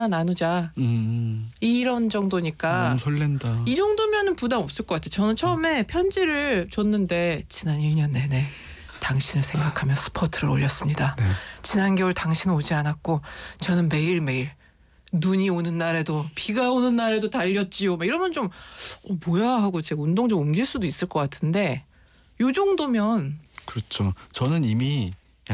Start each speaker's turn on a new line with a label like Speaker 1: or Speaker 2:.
Speaker 1: 나누자. 이런 정도니까.
Speaker 2: 너무 설렌다.
Speaker 1: 이 정도면은 부담 없을 것 같아요. 저는 처음에 편지를 줬는데 지난 1년 내내 당신을 생각하며 스포트를 올렸습니다.
Speaker 2: 네.
Speaker 1: 지난 겨울 당신은 오지 않았고 저는 매일매일 눈이 오는 날에도 비가 오는 날에도 달렸지요. 막 이러면 좀 뭐야 하고 제가 운동 좀 옮길 수도 있을 것 같은데 요 정도면
Speaker 2: 그렇죠. 저는 이미